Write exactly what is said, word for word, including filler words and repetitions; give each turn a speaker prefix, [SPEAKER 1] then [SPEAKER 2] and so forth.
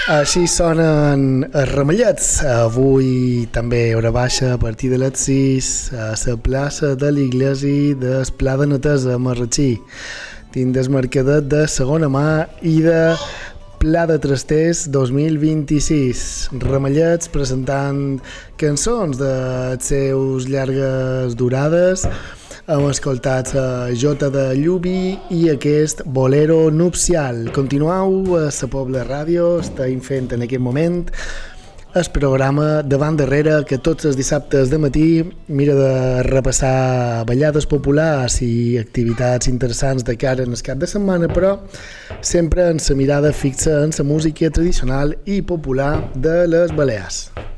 [SPEAKER 1] Així sonen els Ramallets. Avui també hora baixa a partir de les sis a la plaça de l'Iglesi del Pla de Netesa a Marratxí, dins del mercadet de segona mà i de Pla de Trasters dos mil vint-i-sis. Ramallets presentant cançons de les seus llargues durades. Hem escoltat a Jota de Lluvi i aquest Bolero Nupcial. Continueu a la Pobla Ràdio, estem fent en aquest moment el programa Davant Darrere, que tots els dissabtes de matí mira de repassar ballades populars i activitats interessants de cara en el cap de setmana, però sempre amb la mirada fixa en la música tradicional i popular de les Balears.